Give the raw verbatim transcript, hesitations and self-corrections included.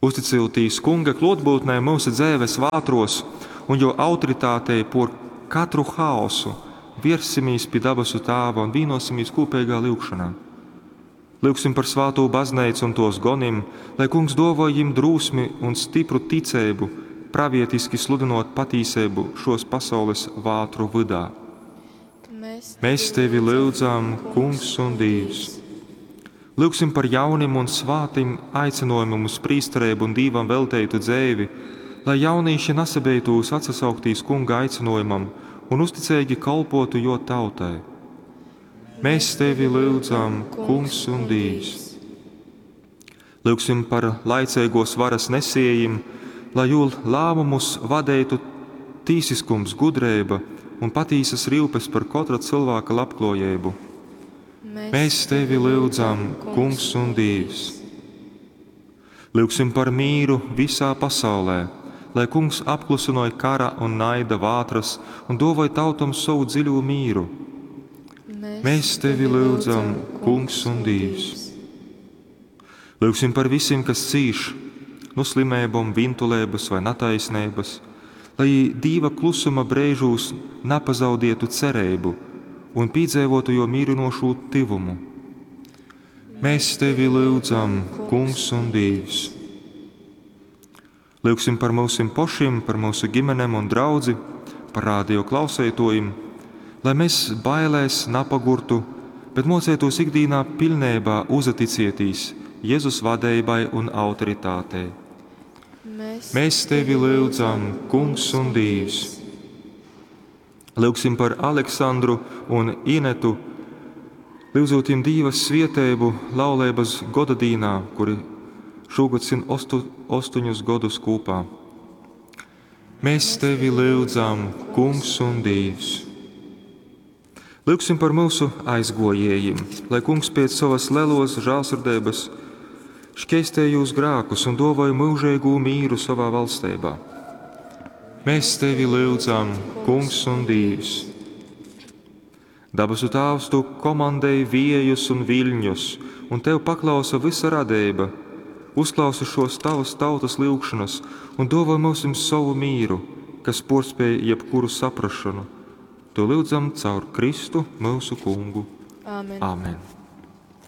Uzticēties kunga klātbūtnē mūsu dzīves vātros un jo autoritātei por katru haosu, viersimies pie dabasu Tēva un vienosimies kopīgā lūgšanā. Lūgsim par svāto baznīcu un tos gonim, lai kungs dāvā jim drūsmi un stipru ticību, pravietiski sludinot patīsību šos pasaules vātru vidā. Mēs tevi lūdzam, kungs un Dievs. Lūgsim par jauniem un svātim aicinājumiem uz prīsterību un Dievam veltītu dzīvi, lai jaunieši nesabeitos atsasaukties kunga aicinājumam un uzticīgi kalpotu jo tautai. Mēs tevi lūdzam, kungs un Dievs. Lūgsim par laicīgos varas nesējiem, lai jūl lēmumus vadītu tīsiskums, gudrība un patīsas rīpes par katra cilvēka labklājību. Mēs tevi lūdzam, kungs un Dievs. Lūgsim par mīru visā pasaulē, lai kungs apklusināja kara un naida vātras un dāvāja tautam savu dziļo mīru. Mēs tevi lūdzam, kungs un Dievs. Lūgsim par visiem, kas cīš no slimībām, vintulības vai netaisnības, lai Dieva klusuma brēžos nepazaudētu cerību un piedzīvotu jo mīrinošu tivumu. Mēs tevi lūdzam, kungs un Dievs. Lūgsim par mūsu pašiem, par mūsu ģimenēm un draudzi, par rādio klausētojiem, lai mēs bailēs napagurtu, bet mocētos ikdīnā pilnībā uzaticētīs Jēzus vadībai un autoritātei. Mēs, mēs tevi lūdzam, kungs un Dievs. Lūgsim par Aleksandru un Inetu, lūdzot Dieva svētību laulības godadīnā, kuri šogad simt astoņus gadus kopā. Mēs tevi lūdzam, kungs un Dievs. Lūgsim par mūsu aizgojējiem, lai kungs pēc savas lielos žēlsirdības šķēstē jūs grēkus un dāvāja mūžīgu mīru savā valstībā. Mēs tevi lūdzam, kungs un Dievs. Dabasu Tēvs, tu komandēji vējus un viļņus, un tev paklausa visa radība. Uzklausa šos tavas tautas lūgšanas un dāvā mums savu mīru, kas porspēj jebkuru saprašanu. To lūdzam caur Kristu mūsu kungu. Āmen. Āmen.